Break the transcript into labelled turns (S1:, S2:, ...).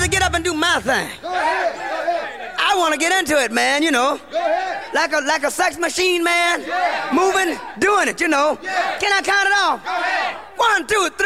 S1: to get up and do my thing.
S2: Go ahead. Go ahead.
S1: I want to get into it, man, you know.
S2: Go ahead.
S1: Like a sex machine, man.
S2: Yeah.
S1: Moving, doing it, you know.
S2: Yeah.
S1: Can I count it off?
S2: Go ahead.
S1: 1, 2, 3.